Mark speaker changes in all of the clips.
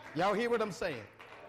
Speaker 1: Y'all hear what I'm saying?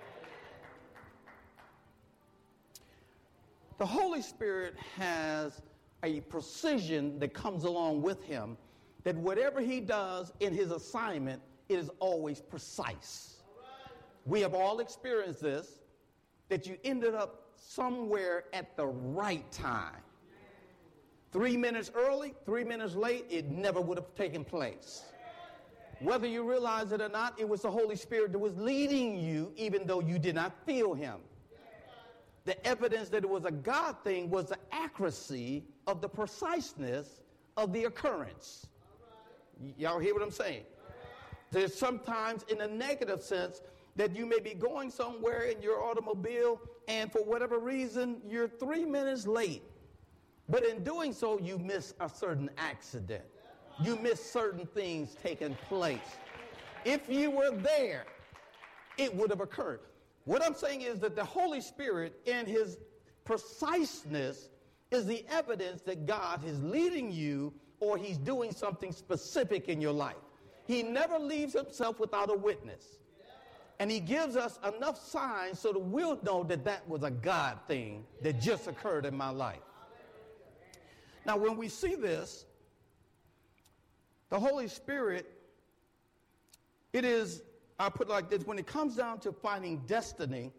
Speaker 1: The Holy Spirit has a precision that comes along with him, that whatever he does in his assignment, it is always precise. We have all experienced this, that you ended up somewhere at the right time. 3 minutes early, 3 minutes late, it never would have taken place. Whether you realize it or not, it was the Holy Spirit that was leading you, even though you did not feel him. The evidence that it was a God thing was the accuracy of the preciseness of the occurrence. Y'all hear what I'm saying? There's sometimes in a negative sense that you may be going somewhere in your automobile and for whatever reason you're 3 minutes late. But in doing so, you miss a certain accident. You miss certain things taking place. If you were there, it would have occurred. What I'm saying is that the Holy Spirit in his preciseness is the evidence that God is leading you or he's doing something specific in your life. He never leaves himself without a witness. And he gives us enough signs so that we'll know that that was a God thing that just occurred in my life. Now, when we see this, the Holy Spirit, it is, I'll put it like this, when it comes down to finding destiny,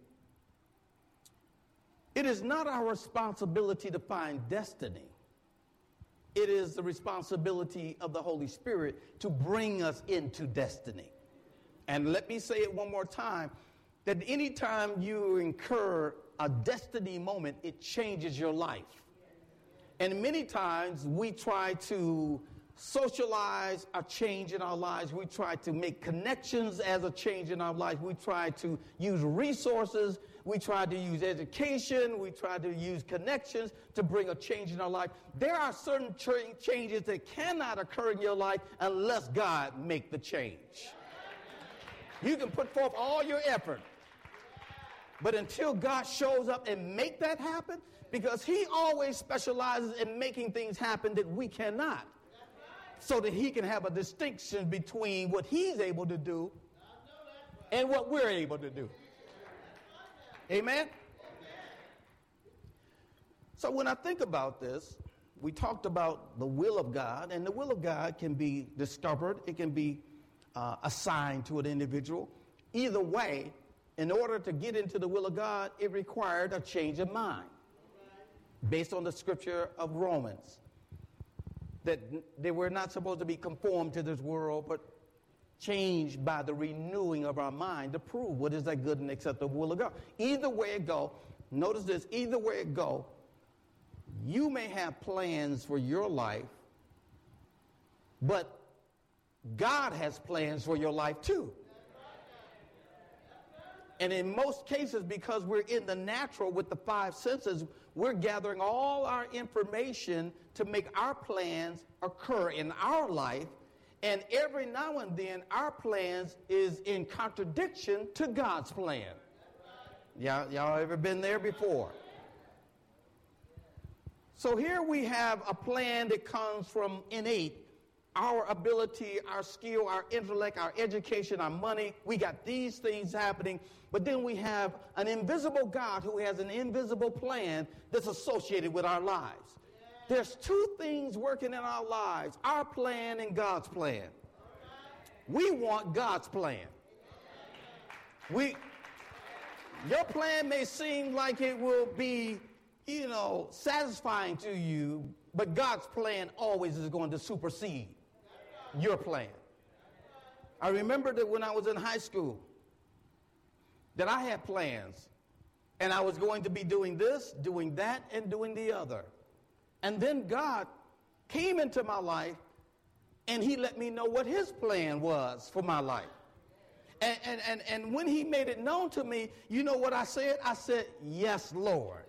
Speaker 1: it is not our responsibility to find destiny. It is the responsibility of the Holy Spirit to bring us into destiny. And let me say it one more time, that anytime you incur a destiny moment, it changes your life. And many times we try to socialize a change in our lives. We try to make connections as a change in our lives. We try to use resources. We try to use education. We try to use connections to bring a change in our life. There are certain changes that cannot occur in your life unless God make the change. You can put forth all your effort, but until God shows up and make that happen, because he always specializes in making things happen that we cannot, so that he can have a distinction between what he's able to do and what we're able to do. Amen? So when I think about this, we talked about the will of God, and the will of God can be discovered. It can be assigned to an individual. Either way, in order to get into the will of God, it required a change of mind based on the scripture of Romans, that they were not supposed to be conformed to this world, but changed by the renewing of our mind to prove what is that good and acceptable will of God. Either way it go, notice this, either way it go, you may have plans for your life, but God has plans for your life too. And in most cases, because we're in the natural with the five senses, we're gathering all our information to make our plans occur in our life. And every now and then, our plans is in contradiction to God's plan. Y'all ever been there before? So here we have a plan that comes from innate. Our ability, our skill, our intellect, our education, our money, we got these things happening. But then we have an invisible God who has an invisible plan that's associated with our lives. There's two things working in our lives, our plan and God's plan. We want God's plan. Your plan may seem like it will be, satisfying to you, but God's plan always is going to supersede your plan. I remember that when I was in high school, that I had plans, and I was going to be doing this, doing that, and doing the other. And then God came into my life, and he let me know what his plan was for my life. And when he made it known to me, you know what I said? I said, yes, Lord.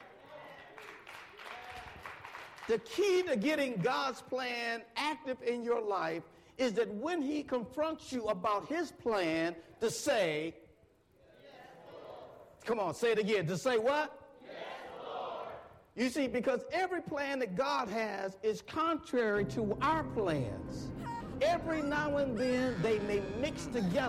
Speaker 1: The key to getting God's plan active in your life is that when he confronts you about his plan, to say, yes, Lord. Come on, say it again. To say what? Yes, Lord. You see, because every plan that God has is contrary to our plans. Every now and then they may mix together.